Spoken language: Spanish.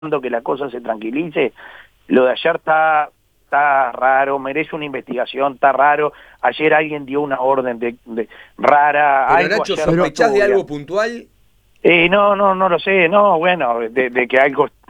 que la cosa se tranquilice. Lo de ayer está raro, merece una investigación, está raro. Ayer alguien dio una orden rara. Pero Algo Nacho, ayer no ¿sospechás estuvo de bien. algo puntual? No lo sé, no, bueno, de que algo